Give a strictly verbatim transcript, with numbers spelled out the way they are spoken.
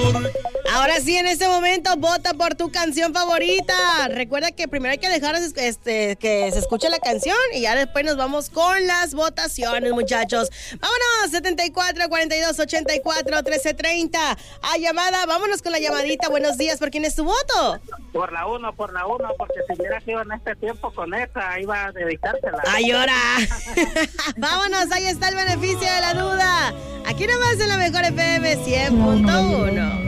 Ahora sí, en este momento, vota por tu canción favorita. Recuerda que primero hay que dejar este, que se escuche la canción y ya después nos vamos con las votaciones, muchachos. Vámonos, setenta y cuatro, cuarenta y dos, ochenta y cuatro, trece, treinta. A llamada, vámonos con la llamadita. Buenos días, ¿por quién es tu voto? Por la uno, por la uno, porque si hubiera sido en este tiempo con esa, iba a dedicársela. ¡Ay, ahora! Vámonos, ahí está el beneficio de la duda. Aquí nomás en la mejor F M cien punto uno.